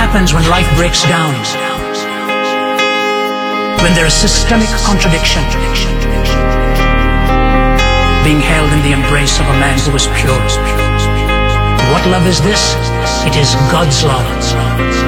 happens when life breaks down? When there is systemic contradiction being held in the embrace of a man who is pure. What love is this? It is God's love.